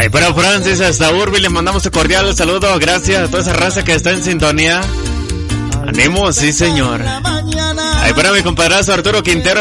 Ay, para Francis, hasta Urbi le mandamos un cordial saludo. Gracias a toda esa raza que está en sintonía. ¡Ánimo, sí señor! Ay, para mi compadre Arturo Quintero.